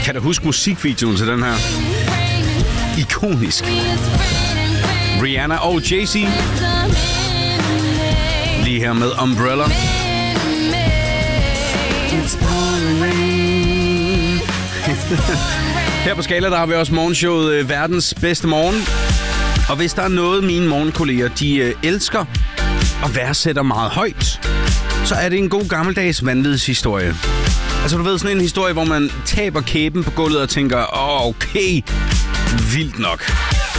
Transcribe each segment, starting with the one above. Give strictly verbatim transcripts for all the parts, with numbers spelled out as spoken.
Kan du huske musikvideoen til den her? Ikonisk. Rihanna og Jay-Z. Lige her med Umbrella. Her på Skala, der har vi også morgenshowet øh, Verdens Bedste Morgen. Og hvis der er noget, mine morgenkolleger, de øh, elsker og værdsætter meget højt, så er det en god gammeldags vanvidshistorie. Altså du ved, sådan en historie, hvor man taber kæben på gulvet og tænker, åh, okay, vildt nok.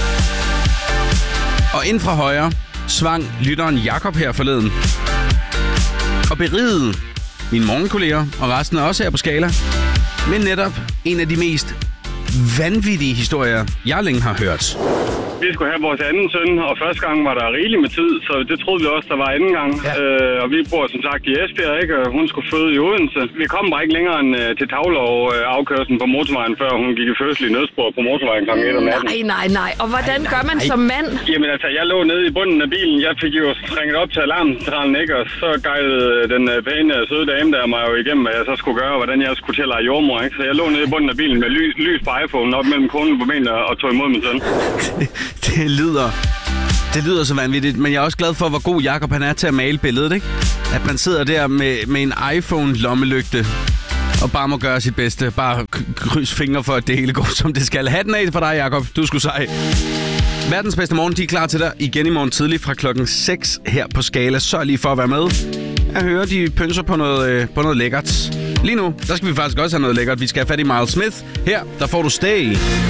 Og ind fra højre svang lytteren Jakob her forleden og berigede mine morgenkolleger og resten også her på Skala med netop en af de mest vanvittige historier, jeg længe har hørt. Vi skulle have vores anden søn, og første gang var der rigeligt med tid, så det troede vi også, der var anden gang. Ja. Øh, og vi bor som sagt i Esbjerg, ikke? Og hun skulle føde i Odense. Vi kom bare ikke længere end uh, til Tavlov uh, afkørslen på motorvejen, før hun gik i fødsel i nødspor på motorvejen kl. et om natten. Nej, nej, nej. Og hvordan nej, gør man nej. som mand? Jamen altså, jeg lå nede i bunden af bilen. Jeg fik jo ringet op til alarmcentralen, ikke? Og så guidede den uh, pæne, søde dame der mig jo igennem, hvad jeg så skulle gøre, og hvordan jeg skulle til at lege jordmor, ikke? Så jeg lå nede i bunden af bilen med ly- lys på iPhone op mellem konen på benene og tog imod min søn. Det lyder, det lyder så vanvittigt, men jeg er også glad for, hvor god Jakob han er til at male billedet, ikke? At man sidder der med, med en iPhone-lommelygte og bare må gøre sit bedste. Bare kryds fingre for, at det hele går, som det skal. Hatten af for dig, Jakob. Du skulle sej. Verdens Bedste Morgen, de er klar til dig igen i morgen tidlig fra klokken seks her på Skala. Sørg lige for at være med. Jeg hører, de pynser på noget, øh, på noget lækkert. Lige nu, der skal vi faktisk også have noget lækkert. Vi skal have fat i Miles Smith. Her, der får du Stay.